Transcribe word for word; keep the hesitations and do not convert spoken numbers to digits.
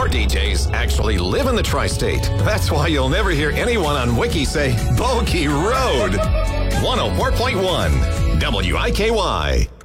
D Js actually live in the tri-state. That's why you'll never hear anyone on Wiki say Bogey Road. one oh four point one W I K Y.